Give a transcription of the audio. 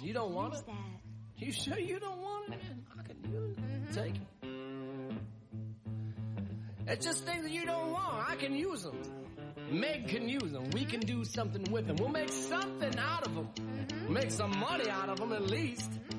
You don't want use it? that. You sure you don't want it? I can use it. Take it. It's just things that you don't want. I can use them. Meg can use them. We can do something with them. We'll make something out of them. Make some money out of them at least.